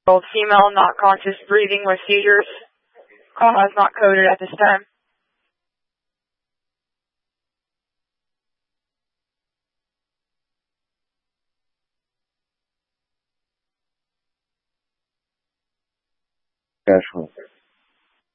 Old female, not conscious, breathing with seizures. Cause not coded at this time. Casual.